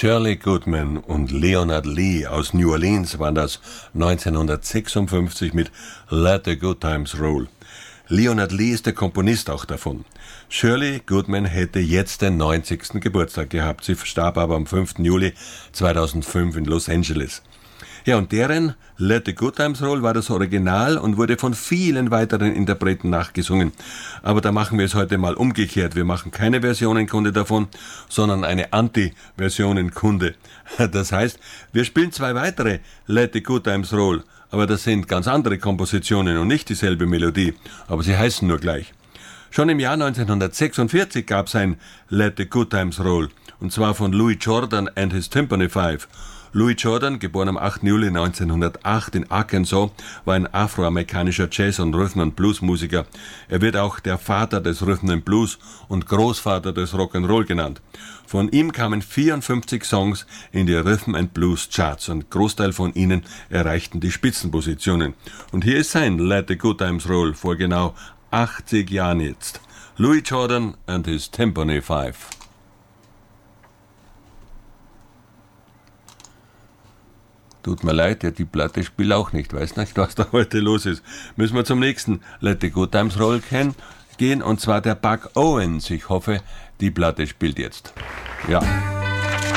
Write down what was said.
Shirley Goodman und Leonard Lee aus New Orleans waren das 1956 mit Let the Good Times Roll. Leonard Lee ist der Komponist auch davon. Shirley Goodman hätte jetzt den 90. Geburtstag gehabt. Sie verstarb aber am 5. Juli 2005 in Los Angeles. Ja, und deren Let the Good Times Roll war das Original und wurde von vielen weiteren Interpreten nachgesungen. Aber da machen wir es heute mal umgekehrt. Wir machen keine Versionenkunde davon, sondern eine Anti-Versionenkunde. Das heißt, wir spielen zwei weitere Let the Good Times Roll, aber das sind ganz andere Kompositionen und nicht dieselbe Melodie, aber sie heißen nur gleich. Schon im Jahr 1946 gab es ein Let the Good Times Roll, und zwar von Louis Jordan and his Tympany Five. Louis Jordan, geboren am 8. Juli 1908 in Arkansas, war ein afroamerikanischer Jazz- und Rhythm-and-Blues-Musiker. Er wird auch der Vater des Rhythm-and-Blues und Großvater des Rock'n'Roll genannt. Von ihm kamen 54 Songs in die Rhythm-and-Blues-Charts und Großteil von ihnen erreichten die Spitzenpositionen. Und hier ist sein Let the Good Times Roll vor genau 80 Jahren jetzt. Louis Jordan and his Tympany Five. Tut mir leid, ja, die Platte spielt auch nicht. Weiß nicht, was da heute los ist. Müssen wir zum nächsten Let the Good Times Roll gehen, und zwar der Buck Owens. Ich hoffe, die Platte spielt jetzt. Ja.